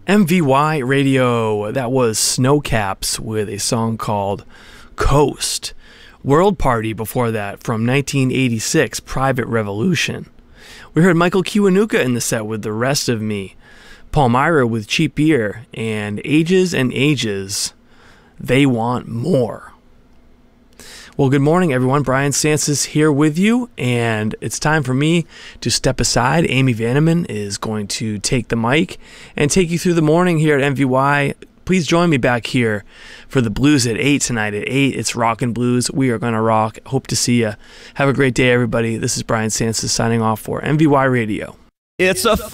MVY Radio, that was Snowcaps with a song called Coast. World Party before that from 1986, Private Revolution. We heard Michael Kiwanuka in the set with The Rest of Me, Palmyra with Cheap Beer, and Ages and Ages, They Want More. Well, good morning, everyone. Brian Sansis here with you, and it's time for me to step aside. Amy Vanneman is going to take the mic and take you through the morning here at MVY. Please join me back here for the Blues at 8 tonight. At 8, it's Rockin' Blues. We are going to rock. Hope to see you. Have a great day, everybody. This is Brian Sansis signing off for MVY Radio. It's a